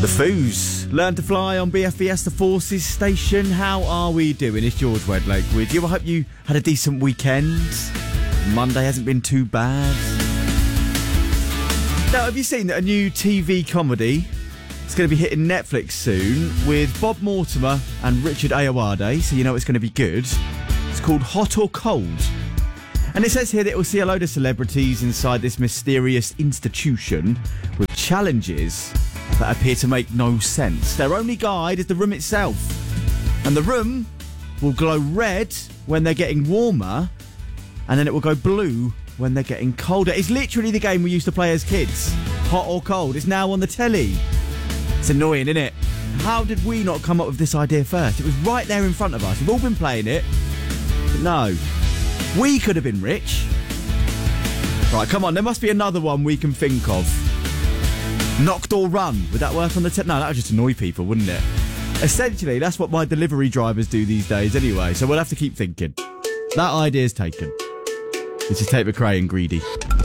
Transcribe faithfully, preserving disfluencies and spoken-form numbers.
The Foos, Learn to Fly on B F B S, the Forces Station. How are we doing? It's George Wedlake with you. I hope you had a decent weekend. Monday hasn't been too bad. Now, have you seen that a new T V comedy is going to be hitting Netflix soon with Bob Mortimer and Richard Ayoade, so you know it's going to be good. It's called Hot or Cold. And it says here that it will see a load of celebrities inside this mysterious institution with challenges that appear to make no sense. Their only guide is the room itself. And the room will glow red when they're getting warmer, and then it will go blue when they're getting colder. It's literally the game we used to play as kids. Hot or Cold. It's now on the telly. It's annoying, isn't it? How did we not come up with this idea first? It was right there in front of us. We've all been playing it. But no. We could have been rich. Right, come on. There must be another one we can think of. Knocked or Run. Would that work on the telly? No, that would just annoy people, wouldn't it? Essentially, that's what my delivery drivers do these days anyway. So we'll have to keep thinking. That idea's taken. This is Tate McRae and Greedy.